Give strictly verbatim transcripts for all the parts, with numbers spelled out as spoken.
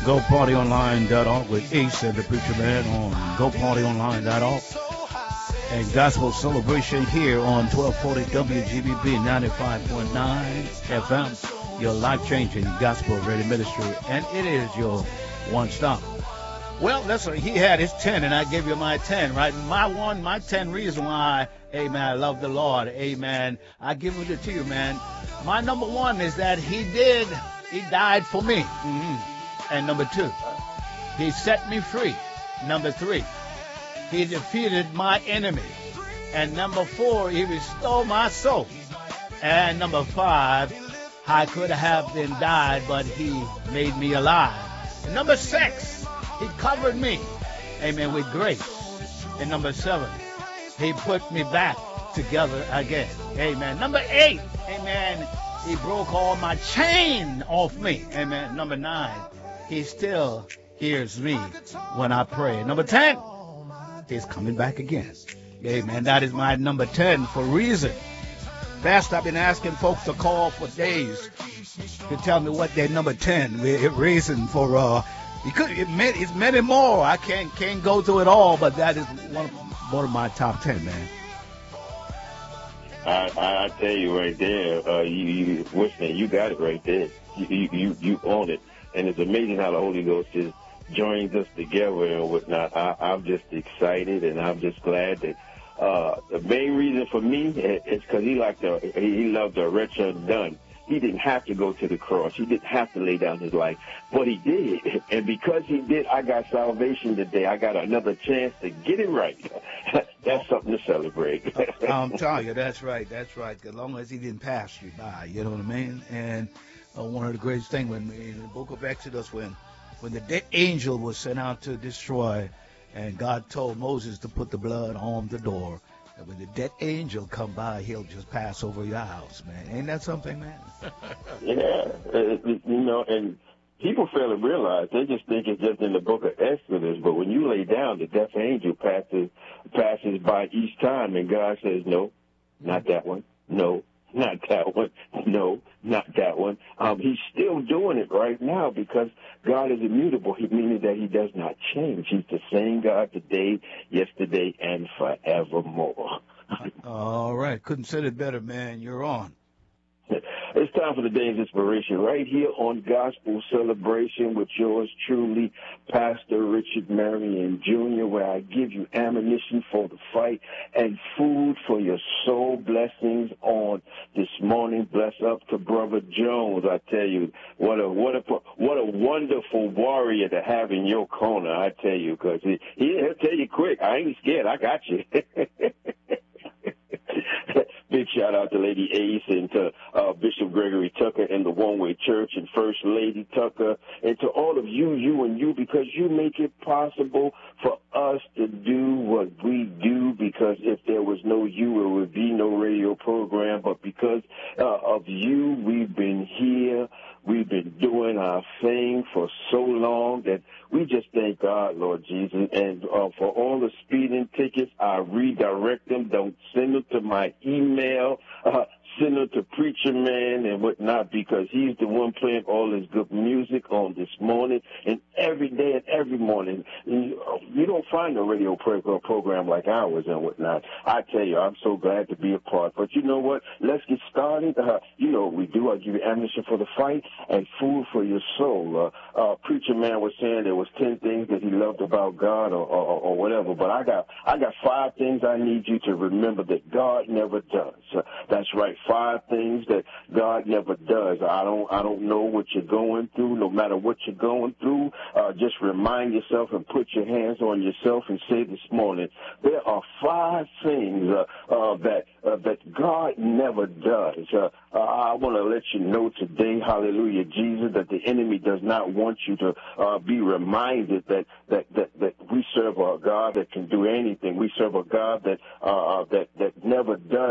go party online dot org with Ace and the Preacher Man on go party online dot org. And Gospel Celebration here on twelve forty W G B B ninety-five point nine F M, your life-changing gospel radio ministry. And it is your one stop. Well, listen, he had his ten, and I gave you my ten, right? My one, my ten reason why, amen, I love the Lord, amen. I give it to you, man. My number one is that he did, he died for me. Mm-hmm. And number two, he set me free. Number three, he defeated my enemy. And number four, he restored my soul. And number five, I could have been died, but he made me alive. And number six, he covered me, amen, with grace. And number seven, he put me back together again, amen. Number eight, amen, he broke all my chain off me, amen. Number nine, he still hears me when I pray. Number ten, he's coming back again, amen. That is my number ten for reason. Pastor, I've been asking folks to call for days to tell me what their number ten reason for, uh, It could, it meant, it's many more. I can't can't go through it all, but that is one of, one of my top ten, man. I, I, I tell you right there, uh, you, you, Winston, you got it right there. You, you, you own it, and it's amazing how the Holy Ghost just joins us together and whatnot. I, I'm just excited, and I'm just glad that uh, the main reason for me is because he liked the he loved the rich undone. He didn't have to go to the cross. He didn't have to lay down his life, but he did. And because he did, I got salvation today. I got another chance to get it right. That's something to celebrate. I'm telling you, that's right. That's right. As long as he didn't pass you by, you know what I mean? And uh, one of the greatest things when in the book of Exodus, when when the dead angel was sent out to destroy, and God told Moses to put the blood on the door. And when the dead angel come by, he'll just pass over your house, man. Ain't that something, man? Yeah, uh, you know, and people fail to realize, they just think it's just in the book of Exodus, but when you lay down, the death angel passes passes by each time, and God says, no, not that one, no, not that one, no, not that one. Um, he's still doing it right now because God is immutable, he, meaning that he does not change. He's the same God today, yesterday, and forevermore. All right. Couldn't said it better, man. You're on. It's time for the day's inspiration right here on Gospel Celebration with yours truly, Pastor Richard Marion Junior, where I give you ammunition for the fight and food for your soul. Blessings on this morning. Bless up to Brother Jones. I tell you, what a what a what a wonderful warrior to have in your corner. I tell you, because he, he'll tell you quick. I ain't scared. I got you. Big shout out to Lady Ace and to uh, Bishop Gregory Tucker and the One Way Church and First Lady Tucker and to all of you, you and you, because you make it possible for us to do what we do, because if there was no you, there would be no radio program. But because uh, of you, we've been here. We've been doing our thing for so long that we just thank God, Lord Jesus. And uh, for all the speeding tickets, I redirect them. Don't send them to my email. Uh, send them to Preacher Man and whatnot, because he's the one playing all his good music on this morning and every day and every morning. You, you don't find a radio pro- program like ours and whatnot. I tell you, I'm so glad to be a part. But you know what? Let's get started. Uh, you know what we do. I give you ammunition for the fight and food for your soul. Uh, uh, Preacher Man was saying there was ten things that he loved about God or, or, or whatever, but I got I got five things I need you to remember that God never does. Uh, that's right. Five things that God never does. I don't I don't know what you're going through. No matter what you're going through, uh, just remind yourself and put your hands on yourself and say this morning, there are five things uh, uh, that uh, that God never does. Uh, uh, I want to let you know today, hallelujah, Jesus, that the enemy does not want you to uh, be reminded that, that, that, that we serve a God that can do anything. We serve a God that uh, that, that never does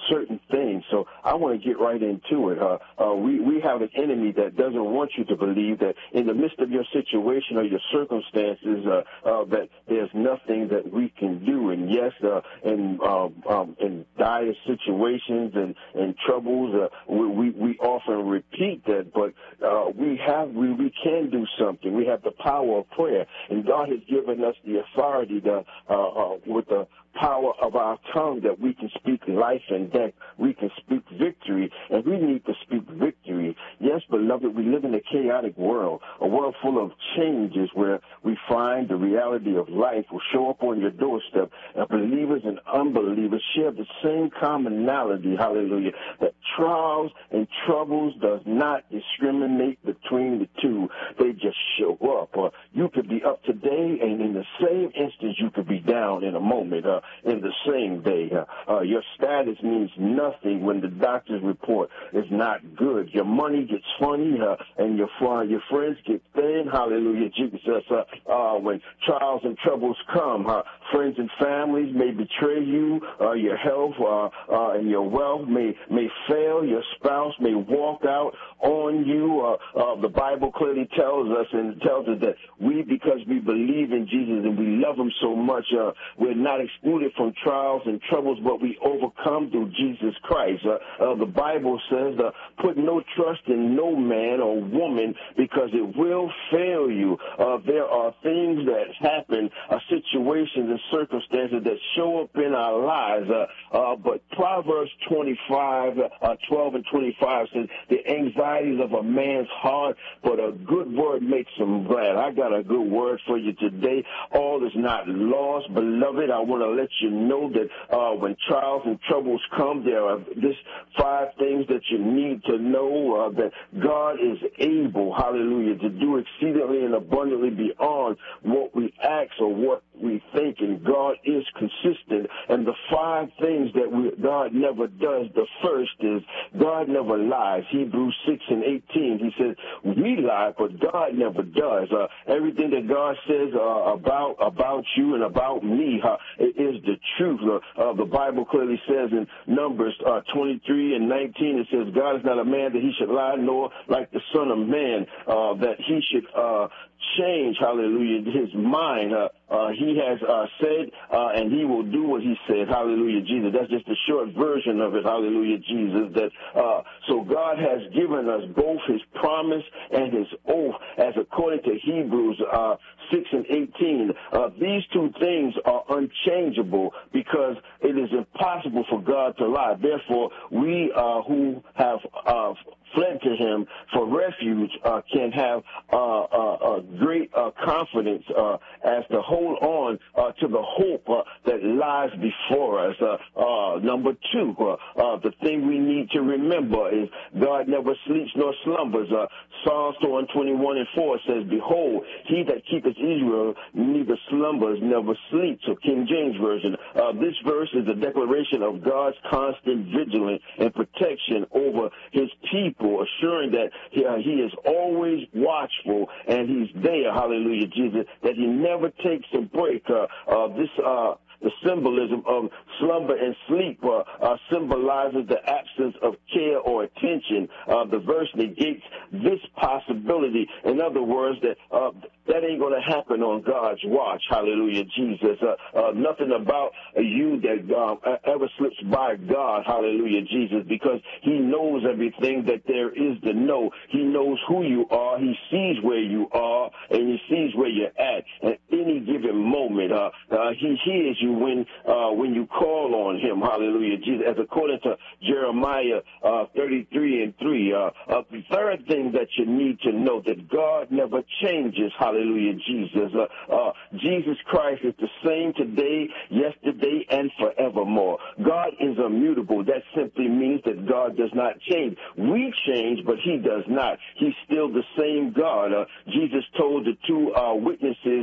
certain things. So I want to get right into it. Uh, uh, we, we have an enemy that doesn't want you to believe that in the midst of your situation or your circumstances, uh, uh, that there's nothing that we can do. And yes, uh, in, um, um, in dire situations and, and troubles, uh, we, we, we often repeat that, but uh, we have, we, we can do something. We have the power of prayer, and God has given us the authority to, uh, uh, with the power of our tongue, that we can speak life and death. We can speak victory, and we need to speak victory. Yes, beloved, we live in a chaotic world, a world full of changes where we find the reality of life will show up on your doorstep, and believers and unbelievers share the same commonality, hallelujah, that trials and troubles does not discriminate between the two. They just show up. Uh, you could be up today, and in the same instance, you could be down in a moment. Uh, in the same day. Uh, uh, your status means nothing when the doctor's report is not good. Your money gets funny, uh, and your uh, your friends get thin. Hallelujah, Jesus. Uh, uh, when trials and troubles come, uh, friends and families may betray you. Uh, your health uh, uh, and your wealth may may fail. Your spouse may walk out on you. Uh, uh, the Bible clearly tells us and tells us that we, because we believe in Jesus and we love Him so much, uh, we're not excluded from trials and troubles, but we overcome through Jesus Christ. Uh, uh, the Bible says, uh, put no trust in no man or woman, because it will fail you. Uh, there are things that happen, uh, situations and circumstances that show up in our lives. Uh, uh, but Proverbs twenty-five, uh, twelve and twenty-five says, the anxieties of a man's heart, but a good word makes him glad. I got a good word for you today. All is not lost, beloved. I want to let you know that uh, when trials and troubles come, there are this five things that you need to know, uh, that God is able, hallelujah, to do exceedingly and abundantly beyond what we ask or what we think, and God is consistent. And the five things that we, God never does, the first is God never lies. Hebrews six and eighteen, he says, we lie, but God never does. Uh, everything that God says uh, about about you and about me, uh, it is the truth. Uh, uh, the Bible clearly says in Numbers uh, twenty-three and nineteen, it says, God is not a man that he should lie, nor like the Son of Man uh, that he should uh, change, hallelujah, his mind. Uh, uh, he has uh, said, uh, and he will do what he said, hallelujah, Jesus. That's just a short version of it, hallelujah, Jesus. That uh, so God has given us both his promise and his oath, as according to Hebrews uh, six and eighteen. Uh, these two things are unchangeable, because it is impossible for God to lie. Therefore, we uh, who have uh, fled to him for refuge uh, can have uh, uh, uh, great uh, confidence uh, as to hold on uh, to the hope uh, that lies before us. Uh, uh, number two, uh, uh, the thing we need to remember is God never sleeps nor slumbers. Uh, Psalms one twenty-one and four says, behold, he that keepeth Israel neither slumbers, never sleeps. So King James Version. Uh, this verse is a declaration of God's constant vigilance and protection over his people, assuring that he, uh, he is always watchful and he's there, hallelujah, Jesus, that he never takes a break. Uh, uh, this uh, the symbolism of slumber and sleep uh, uh, symbolizes the absence of care or attention. Uh, the verse negates this possibility. In other words, that uh, that ain't going to happen on God's watch. Hallelujah, Jesus. Uh, uh, nothing about uh, you that um, ever slips by God. Hallelujah, Jesus, because he knows everything that there is to know. He knows who you are. He sees where you are, and he sees where you're at at any given moment. Uh, uh, he hears you when uh, when you call on him. Hallelujah, Jesus. As according to Jeremiah uh, thirty-three and three. Uh, uh, the third thing that you need to know, that God never changes. Hallelujah, Jesus. Uh, uh, Jesus Christ is the same today, yesterday, and forevermore. God is immutable. That simply means that God does not change. We change, but he does not. He's still the same God. Uh, Jesus told the two uh, witnesses uh,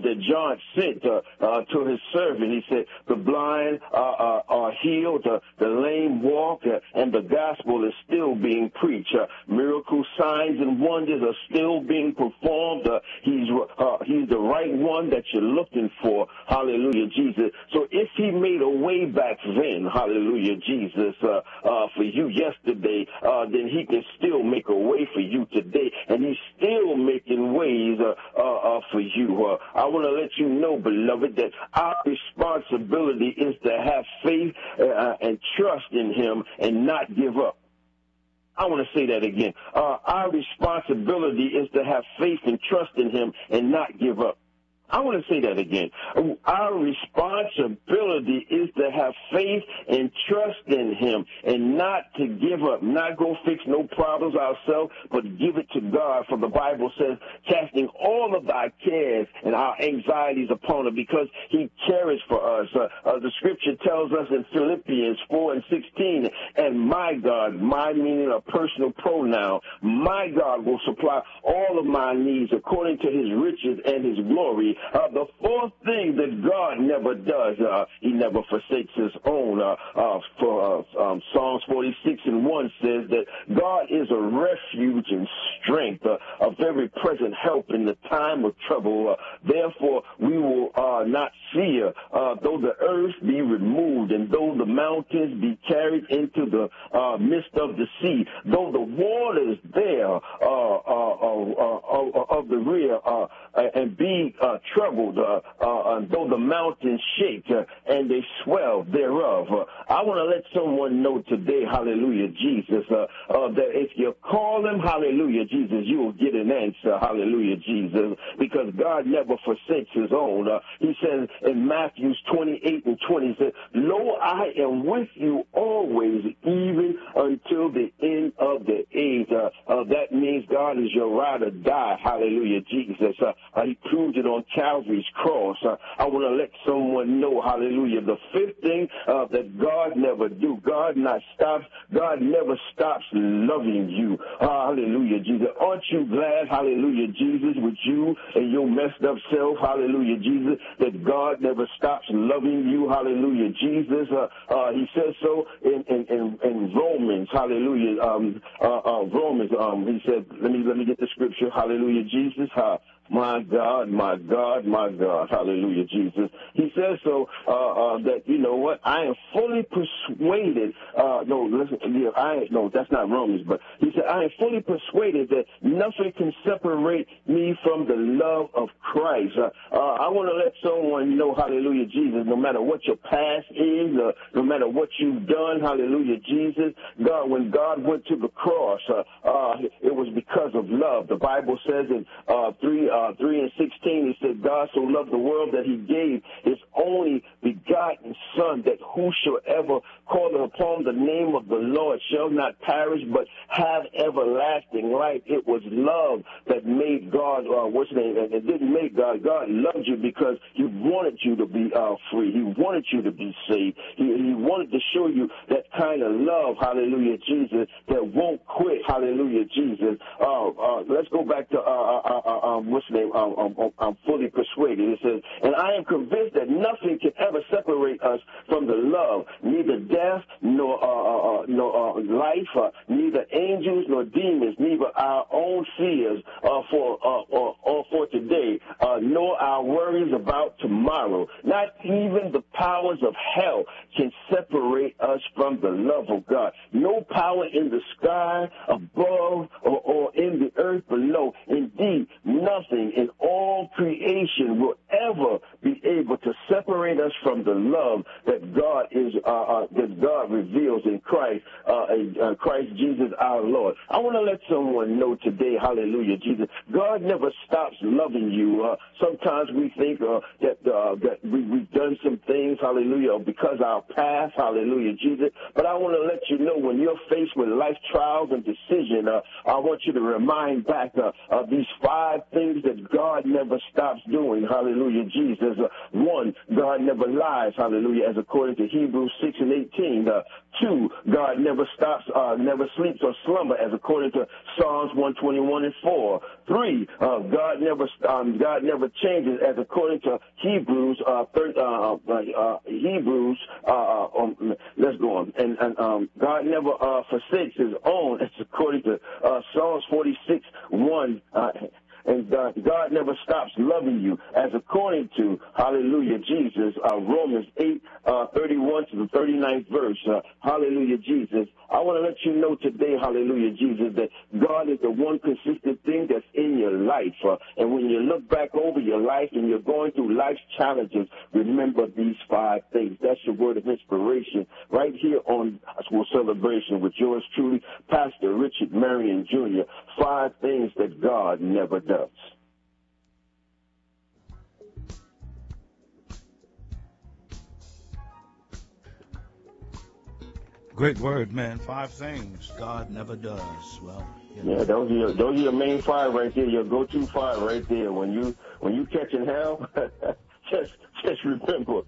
that John sent uh, uh, to his servant. He said, the blind uh, uh, are healed, uh, the lame walk, uh, and the gospel is still being preached. Uh, miracle signs and wonders are still being performed. Uh, he's uh, he's the right one that you're looking for. Hallelujah, Jesus. So if he made a way back then, hallelujah, Jesus, uh, uh, for you yesterday, uh, then he can still make a way for you today, and he's still making ways uh, uh, uh, for you. Uh, I want to let you know, beloved, that our responsibility is to have faith uh, and trust in him and not give up. I want to say that again. Uh, our responsibility is to have faith and trust in him and not give up. I want to say that again. Our responsibility is to have faith and trust in him and not to give up, not go fix no problems ourselves, but give it to God. For the Bible says, casting all of our cares and our anxieties upon him because he cares for us. Uh, uh, the scripture tells us in Philippians four and sixteen, and my God, my meaning a personal pronoun, my God will supply all of my needs according to his riches and his glory. Uh, the fourth thing that God never does, uh, he never forsakes his own. Uh, uh, for uh, um, Psalms forty-six and one says that God is a refuge and strength, uh, a very present help in the time of trouble. Uh, therefore, we will uh, not fear, uh, though the earth be removed and though the mountains be carried into the uh, midst of the sea, though the waters there uh, uh, uh, uh, of the rear uh, and be uh, troubled, uh, uh, though the mountains shake uh, and they swell thereof. Uh, I want to let someone know today, hallelujah, Jesus, uh, uh, that if you call him, hallelujah, Jesus, you will get an answer, hallelujah, Jesus, because God never forsakes his own. Uh, he says in Matthew twenty-eight and twenty, he says, lo, I am with you always, even until the end of the age. Uh, uh, that means God is your ride or die, hallelujah, Jesus. Uh, uh, he proved it on Calvary's cross. Uh, I want to let someone know, hallelujah, the fifth thing uh, that God never do. God not stops. God never stops loving you. Hallelujah, Jesus. Aren't you glad, hallelujah, Jesus, with you and your messed up self, hallelujah, Jesus, that God never stops loving you, hallelujah, Jesus. Uh, uh, he says so in, in, in, in Romans, hallelujah, um, uh, uh, Romans, um, he said, let me, let me get the scripture, hallelujah, Jesus, uh, my God, my God, my God, hallelujah, Jesus. He says so uh, uh, that, you know what, I am fully persuaded, uh, no, listen, yeah, I, no, that's not Romans, but he said, I am fully persuaded that nothing can separate me from the love of Christ. Uh, uh, I want to let someone know, hallelujah, Jesus, no matter what your past is, uh, no matter what you've done, hallelujah, Jesus, God, when God went to the cross, uh, uh, it was because of love. The Bible says in uh, three, uh, three and sixteen, he said, God so loved the world that he gave his only begotten Son, that whosoever calleth upon the name of the Lord shall not perish, but have everlasting life. It was love that made God, uh, what's his name? It didn't make God. God loved you because he wanted you to be uh, free. He wanted you to be saved. He, he wanted to show you that kind of love, hallelujah, Jesus, that won't quit, hallelujah, Jesus. Uh, uh, let's go back to, uh, uh, uh, um, what's his name? Um, um, I'm fully persuaded. It says, and I am convinced that nothing can ever separate us from the love, neither death nor uh, uh, nor uh, life, uh, neither angels nor demons, neither our own fears uh, for uh, or, or for today, uh, nor our worries about tomorrow. Not even the powers of hell can separate us from the love of God. No power in the sky above or, or in the earth below. Indeed, nothing in all creation will ever be able to separate us from the love that God is uh, uh, that God reveals in Christ, uh, uh, Christ Jesus our Lord. I want to let someone know today, hallelujah, Jesus, God never stops loving you. Uh, sometimes we think uh, that uh, that we, we've done some things, hallelujah, because our past, hallelujah, Jesus. But I want to let you know, when you're faced with life trials and decision, uh, I want you to remind back uh, of these five things that God never stops doing, hallelujah, Jesus. Uh, one, God never lies, hallelujah, as according to Hebrews six and eighteen. Uh, two, God never stops, uh, never sleeps or slumbers. slumber, as according to Psalms one twenty-one and four. Three, uh, God never um, God never changes, as according to Hebrews uh, thir- uh, uh, Hebrews. Uh, um, let's go on. And, and um, God never uh, forsakes His own, as according to uh, Psalms forty-six one. Uh, And God, God never stops loving you, as according to, hallelujah, Jesus, uh, Romans eight, uh, thirty-one to the thirty-ninth verse. Uh, hallelujah, Jesus. I want to let you know today, hallelujah, Jesus, that God is the one consistent thing that's in your life. Uh, and when you look back over your life and you're going through life's challenges, remember these five things. That's your word of inspiration right here on Gospel Celebration with yours truly, Pastor Richard Marion Junior Five things that God never does. Great word, man. Five things God never does. Well, you know. Yeah, those are your, those are your main five right there. Your go-to five right there. When you when you catching hell, just just remember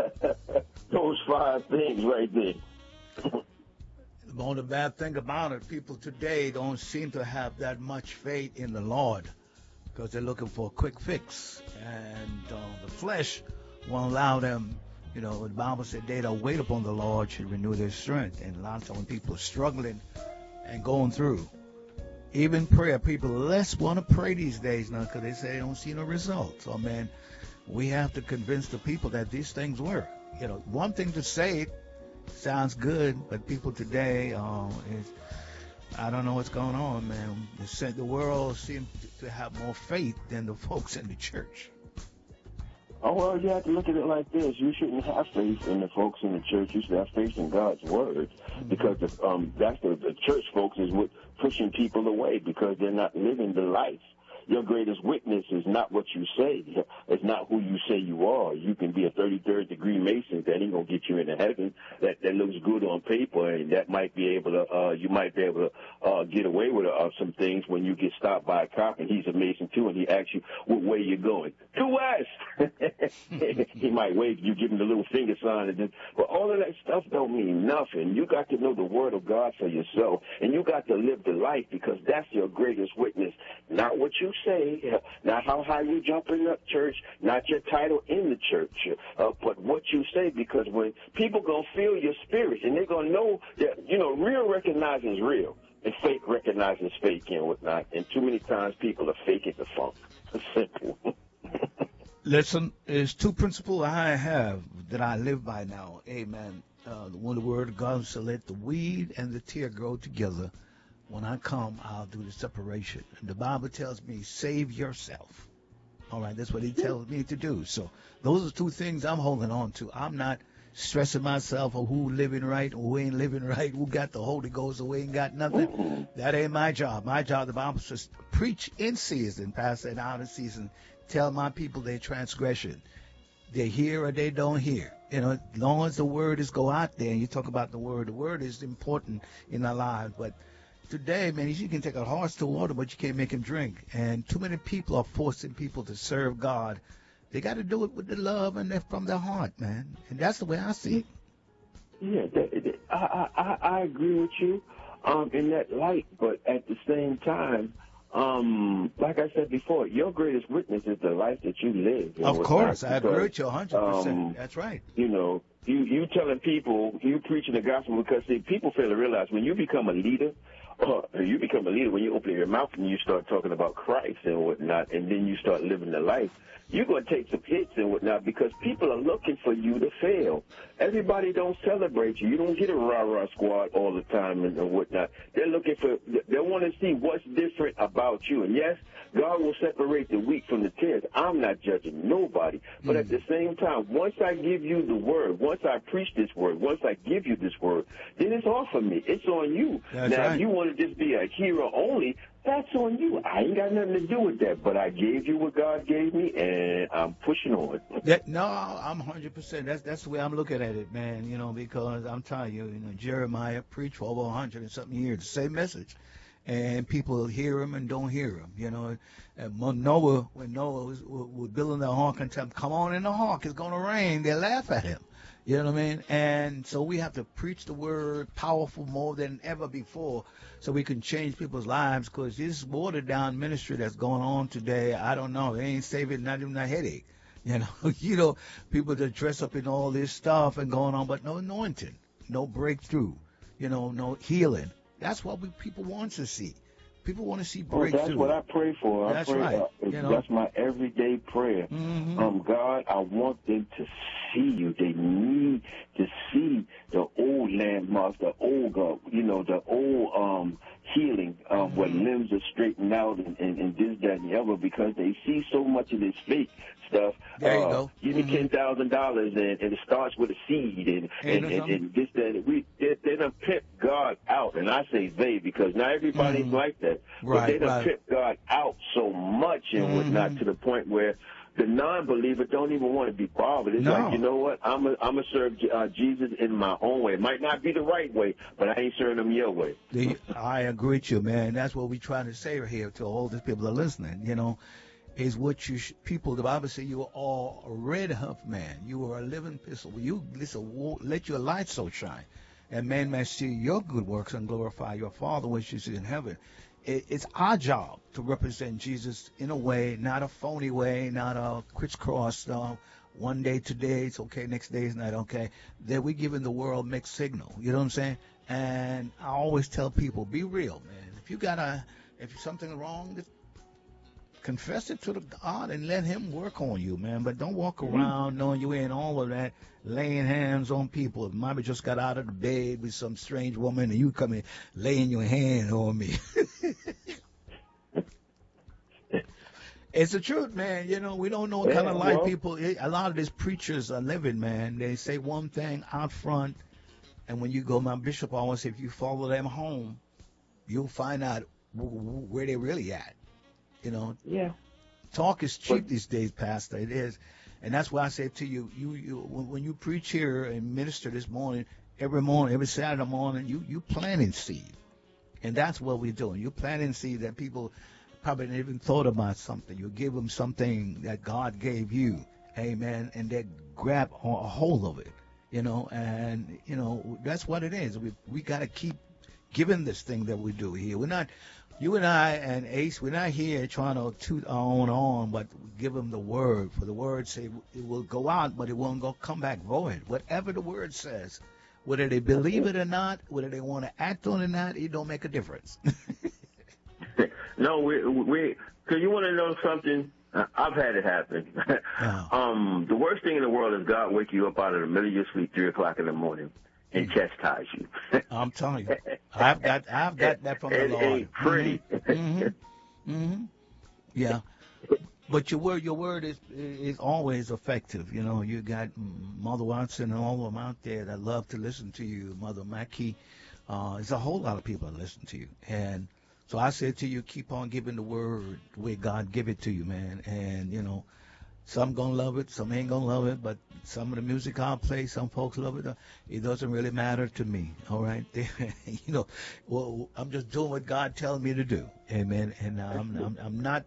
those five things right there. The only bad thing about it, people today don't seem to have that much faith in the Lord because they're looking for a quick fix, and uh, the flesh won't allow them. You know, the Bible said they that wait upon the Lord should renew their strength. And a lot of times when people are struggling and going through, even prayer, people less want to pray these days now because they say they don't see no results. So, man, we have to convince the people that these things work. You know, one thing to say it sounds good, but people today, uh, is, I don't know what's going on, man. The, the world seems to have more faith than the folks in the church. Oh, well, you have to look at it like this. You shouldn't have faith in the folks in the church. You should have faith in God's word, mm-hmm. because the, um, that's the, the church folks is what pushing people away because they're not living the life. Your greatest witness is not what you say. It's not who you say you are. You can be a thirty-third degree Mason. That ain't going to get you into heaven. That that looks good on paper, and that might be able to, uh, you might be able to uh, get away with uh, some things when you get stopped by a cop, and he's a Mason too, and he asks you what way you're going. To west. He might wave, you give him the little finger sign. And then, but all of that stuff don't mean nothing. You got to know the word of God for yourself, and you got to live the life because that's your greatest witness. Not what you say, not how high you jump in the church, not your title in the church, uh, but what you say, because when people going to feel your spirit and they're going to know that, you know, real recognizes real and fake recognizes fake and whatnot. And too many times people are faking the funk. It's simple. Listen, there's two principles I have that I live by now. Amen. Uh, one, the word of God said, let the weed and the tear grow together. When I come, I'll do the separation. And the Bible tells me, save yourself. All right, that's what he tells me to do. So those are two things I'm holding on to. I'm not stressing myself on who living right or who ain't living right, who got the Holy Ghost or who ain't got nothing. Mm-hmm. That ain't my job. My job, the Bible says, preach in season, pass it out in season. Tell my people their transgression. They hear or they don't hear. You know, as long as the word is go out there, and you talk about the word, the word is important in our lives, but today, man, you can take a horse to water, but you can't make him drink. And too many people are forcing people to serve God. They got to do it with the love and from their heart, man. And that's the way I see it. Yeah, that, that, I, I I agree with you um, in that light, but at the same time, um, like I said before, your greatest witness is the life that you live. Of course, I agree with you one hundred percent. Um, that's right. You know, you you telling people, you preaching the gospel, because see, people fail to realize when you become a leader, or you become a leader when you open your mouth and you start talking about Christ and whatnot, and then you start living the life, you're going to take some hits and whatnot because people are looking for you to fail. Everybody don't celebrate you. You don't get a rah-rah squad all the time and, and whatnot. They're looking for, they want to see what's different about you. And yes, God will separate the wheat from the tares. I'm not judging nobody. But mm. at the same time, once I give you the word, once I preach this word, once I give you this word, then it's off of me. It's on you. That's now, right. If you want to just be a hero only, that's on you. I ain't got nothing to do with that. But I gave you what God gave me, and I'm pushing on. That, no, I'm one hundred percent. That's that's the way I'm looking at it, man. You know, because I'm telling you, you know, Jeremiah preached for over one hundred and something years, the same message. and people hear him and don't hear him. You know, and Noah, when Noah was, was building the ark and tell him, come on in the ark, it's going to rain, they laugh at him. You know what I mean? And so we have to preach the word powerful more than ever before so we can change people's lives, because this watered down ministry that's going on today, I don't know, it ain't saving not even a headache. You know, you know, people that dress up in all this stuff and going on, but no anointing, no breakthrough, you know, no healing. That's what we, people want to see. People want to see breakthrough. Well, that's what I pray for. That's I pray, right. Uh, you know? That's my everyday prayer. Mm-hmm. Um, God, I want them to see you. They need to see the old landmarks, the old, uh, you know, the old um, healing, um, mm-hmm. where limbs are straightened out and, and, and this, that, and the other, because they see so much of this fake stuff. There you uh, go. Give me mm-hmm. ten thousand dollars, and, and it starts with a seed, and and, and, and this, that. And we they, they done pimp God out, and I say they because not everybody's mm-hmm. like that. Right, but they done right. pimp God out so much and mm-hmm. whatnot, to the point where the non-believer don't even want to be bothered. It's no. like, you know what? I'm a, I'm a serve uh, Jesus in my own way. It might not be the right way, but I ain't serving him your way. I agree with you, man. That's what we try to say here to all these people that are listening. You know, is what you sh- people. The Bible says you are all a red hot man. You are a living epistle. You listen, let your light so shine, and man may see your good works and glorify your Father which is in heaven. It's our job to represent Jesus in a way, not a phony way, not a crisscross. Uh, one day today it's okay, next day it's not okay. That we giving the world mixed signal. You know what I'm saying? And I always tell people, be real, man. If you got a, if something wrong, just confess it to the God and let Him work on you, man. But don't walk around knowing you ain't all of that, laying hands on people. Maybe just got out of the bed with some strange woman and you come in laying your hand on me. It's the truth, man. You know, we don't know what yeah, kind of life well, people, a lot of these preachers are living, man. They say one thing out front, and when you go, my bishop always say, if you follow them home, you'll find out w- w- where they're really at. You know, yeah. Talk is cheap but, these days, Pastor. It is. And that's why I said to you, you, you when, when you preach here and minister this morning, every morning, every Saturday morning, you, you planting seed. And that's what we're doing. You're planting seed that people probably never even thought about something. You give them something that God gave you, amen, and they grab a hold of it, you know, and, you know, that's what it is. We we got to keep giving this thing that we do here. We're not, you and I and Ace, we're not here trying to toot our own on, but give them the word. For the word say it will go out, but it won't go come back void. Whatever the word says, whether they believe it or not, whether they want to act on it or not, it don't make a difference. No, we, we, cause you want to know something? I've had it happen. Oh. um, the worst thing in the world is God wake you up out of the middle of your sleep, three o'clock in the morning, and mm. chastise you. I'm telling you, I've got, I've got that from the it Lord. Ain't pretty. Mm-hmm. Mm-hmm. Yeah. But your word, your word is is always effective. You know, you got Mother Watson and all of them out there that love to listen to you. Mother Mackey, uh, there's a whole lot of people that listen to you, and so I said to you, keep on giving the word the way God give it to you, man. And, you know, some going to love it, some ain't going to love it, but some of the music I'll play, some folks love it. It doesn't really matter to me, all right? You know, well, I'm just doing what God tells me to do, amen. And I'm, I'm, I'm not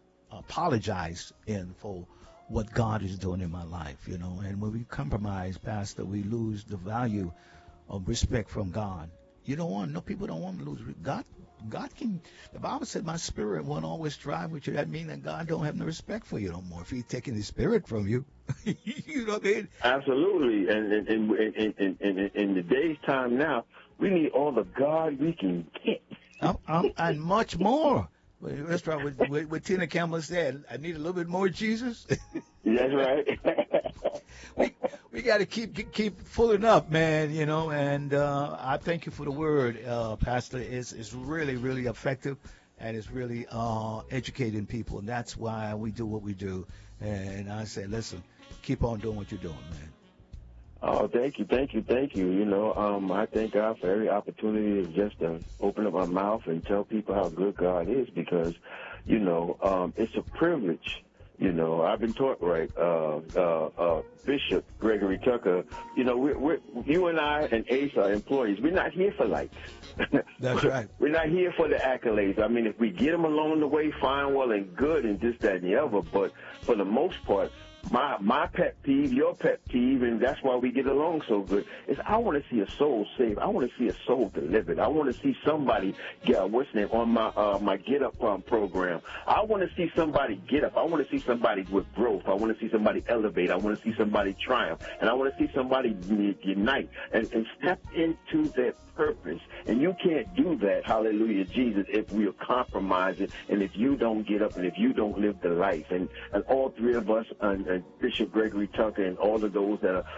apologizing for what God is doing in my life, you know. And when we compromise, Pastor, we lose the value of respect from God. You don't want, no, people don't want to lose. God, God can, the Bible said, my spirit won't always strive with you. That means that God don't have no respect for you no more. If he's taking his spirit from you, you know what I mean? Absolutely. And in, in, in, in, in, in the day's time now, we need all the God we can get. I'm, I'm, and much more. That's right. What, what, what Tina Campbell said, I need a little bit more Jesus. That's right. we we got to keep keep filling up, man. You know, and uh, I thank you for the word, uh, Pastor. It's it's really really effective, and it's really uh, educating people, and that's why we do what we do. And I say, listen, keep on doing what you're doing, man. Oh, thank you, thank you, thank you. You know, um, I thank God for every opportunity just to open up my mouth and tell people how good God is, because, you know, um, it's a privilege You know, I've been taught right. Uh, uh, uh, Bishop Gregory Tucker, you know, we're, we're, you and I and Ace are employees. We're not here for likes. That's right. We're not here for the accolades. I mean, if we get them along the way, fine, well, and good, and this, that, and the other. But for the most part, my my pet peeve, your pet peeve, and that's why we get along so good, is I want to see a soul saved. I want to see a soul delivered. I want to see somebody get, what's name, on my uh, my Get Up um, program. I want to see somebody get up. I want to see somebody with growth. I want to see somebody elevate. I want to see somebody triumph. And I want to see somebody unite and, and step into their purpose. And you can't do that, hallelujah, Jesus, if we are compromising and if you don't get up and if you don't live the life. And, and all three of us, and, and Bishop Gregory Tucker and all of those that are